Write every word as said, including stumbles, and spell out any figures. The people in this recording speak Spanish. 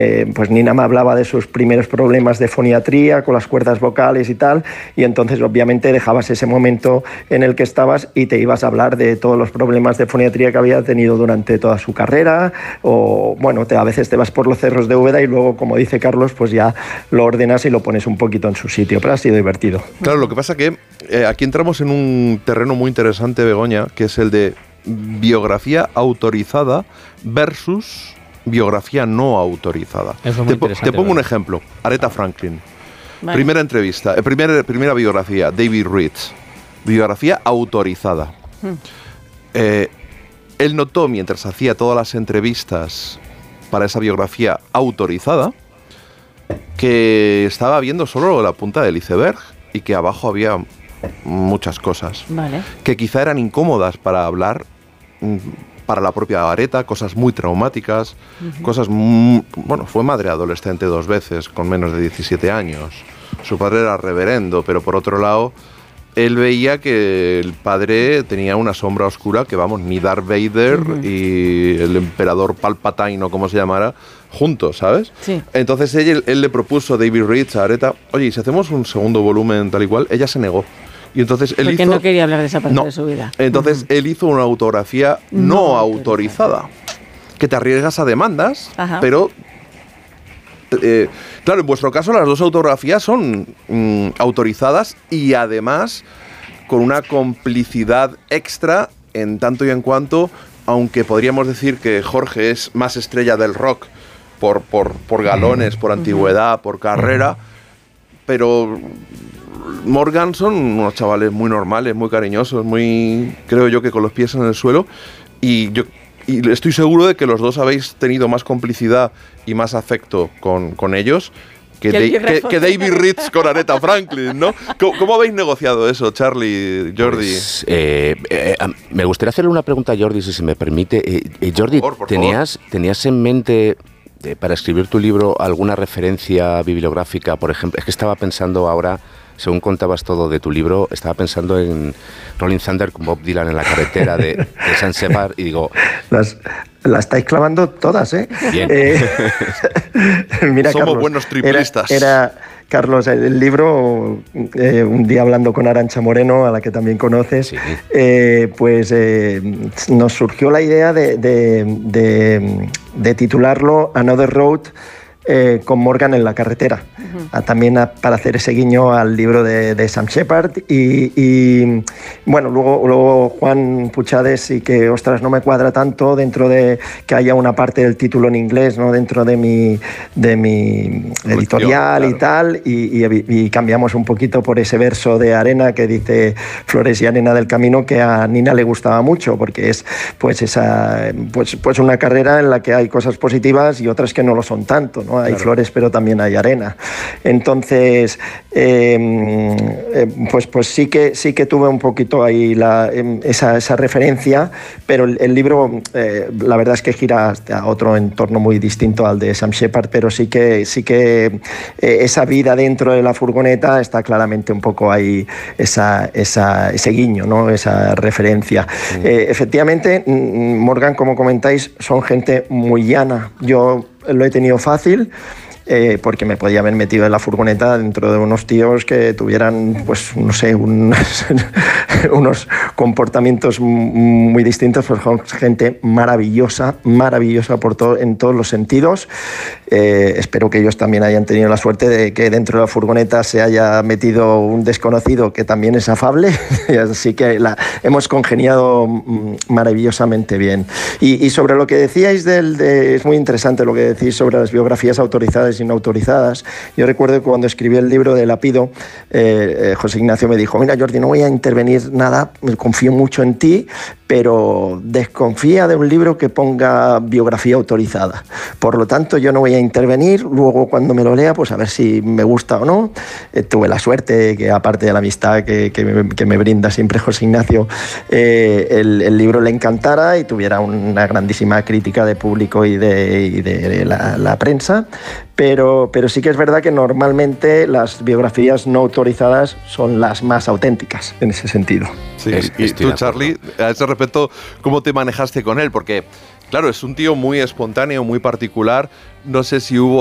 Eh, pues Nina me hablaba de sus primeros problemas de foniatría con las cuerdas vocales y tal, y entonces obviamente dejabas ese momento en el que estabas y te ibas a hablar de todos los problemas de foniatría que había tenido durante toda su carrera, o bueno, te, a veces te vas por los cerros de Úbeda y luego, como dice Carlos, pues ya lo ordenas y lo pones un poquito en su sitio, pero ha sido divertido. Claro, lo que pasa que eh, aquí entramos en un terreno muy interesante, Begoña, que es el de biografía autorizada versus biografía no autorizada. Eso es muy te, interesante, te pongo ¿verdad? un ejemplo. Aretha Franklin. Vale. Primera entrevista, eh, primera, primera biografía, David Ritz. Biografía autorizada. Hmm. Eh, él notó, mientras hacía todas las entrevistas para esa biografía autorizada, que estaba viendo solo la punta del iceberg y que abajo había muchas cosas. Vale. Que quizá eran incómodas para hablar, para la propia Aretha, cosas muy traumáticas, uh-huh. cosas muy... Bueno, fue madre adolescente dos veces, con menos de diecisiete años. Su padre era reverendo, pero por otro lado, él veía que el padre tenía una sombra oscura que, vamos, ni Darth Vader uh-huh. y el emperador Palpatine, o como se llamara, juntos, ¿sabes? Sí. Entonces él, él le propuso, David Ritz, a Aretha, oye, ¿y si hacemos un segundo volumen tal y cual? Ella se negó. Y entonces él Porque hizo, no quería hablar de esa parte no, de su vida. Entonces uh-huh. él hizo una autografía no, no autorizada, autorizada, que te arriesgas a demandas, Ajá. pero... Eh, claro, en vuestro caso las dos autografías son mm, autorizadas y además con una complicidad extra en tanto y en cuanto, aunque podríamos decir que Jorge es más estrella del rock por, por, por galones, por antigüedad, uh-huh. por carrera, pero... Morgan son unos chavales muy normales, muy cariñosos, muy, creo yo, que con los pies en el suelo, y yo y estoy seguro de que los dos habéis tenido más complicidad y más afecto con, con ellos que, de, que, que David Ritz con Aretha Franklin, ¿no? ¿Cómo, cómo habéis negociado eso, Charlie, Jordi? Pues, eh, eh, me gustaría hacerle una pregunta a Jordi, si se me permite. Eh, eh, Jordi, por favor, por ¿tenías, favor. ¿tenías en mente... Eh, para escribir tu libro alguna referencia bibliográfica? Por ejemplo, es que estaba pensando ahora, según contabas todo de tu libro, estaba pensando en Rolling Thunder con Bob Dylan en la carretera de, de San Separ y digo... Las, las estáis clavando todas, ¿eh? Bien. Eh, mira, Somos Carlos, buenos triplistas. Era, era Carlos, el libro, eh, un día hablando con Arantxa Moreno, a la que también conoces, sí. eh, pues eh, nos surgió la idea de, de, de, de titularlo Another Road, Eh, con Morgan en la carretera, uh-huh. a, también a, para hacer ese guiño al libro de, de Sam Shepard y, y bueno, luego, luego Juan Puchades sí que, ostras, no me cuadra tanto dentro de que haya una parte del título en inglés, ¿no? Dentro de mi, de mi editorial, claro. y tal, y, y, y cambiamos un poquito por ese verso de Arena que dice Flores y arena del camino, que a Nina le gustaba mucho, porque es pues esa pues, pues una carrera en la que hay cosas positivas y otras que no lo son tanto, ¿no? Hay claro. flores, pero también hay arena. Entonces, eh, eh, pues, pues sí que sí que tuve un poquito ahí la, esa, esa referencia, pero el, el libro, eh, la verdad es que gira a otro entorno muy distinto al de Sam Shepard, pero sí que sí que eh, esa vida dentro de la furgoneta está claramente un poco ahí, esa, esa, ese guiño, ¿no? Esa referencia. Mm. Eh, efectivamente, Morgan, como comentáis, son gente muy llana. Yo lo he tenido fácil eh, porque me podía haber metido en la furgoneta dentro de unos tíos que tuvieran, pues, no sé, un, unos comportamientos muy distintos, pues gente maravillosa, maravillosa por todo, en todos los sentidos. Eh, espero que ellos también hayan tenido la suerte de que dentro de la furgoneta se haya metido un desconocido que también es afable, así que la, hemos congeniado maravillosamente bien. Y, y sobre lo que decíais, del, de, es muy interesante lo que decís sobre las biografías autorizadas y no autorizadas. Yo recuerdo que cuando escribí el libro de Lapido, eh, eh, José Ignacio me dijo, mira, Jordi, no voy a intervenir nada, confío mucho en ti, pero desconfía de un libro que ponga biografía autorizada. Por lo tanto, yo no voy a intervenir, luego cuando me lo lea, pues a ver si me gusta o no. Eh, tuve la suerte que, aparte de la amistad que, que, me, que me brinda siempre José Ignacio, eh, el, el libro le encantara y tuviera una grandísima crítica de público y de, y de la, la prensa. Pero, pero sí que es verdad que normalmente las biografías no autorizadas son las más auténticas en ese sentido. Sí, y tú, Charlie, a ese respecto, ¿cómo te manejaste con él? Porque Claro, es un tío muy espontáneo, muy particular. No sé si hubo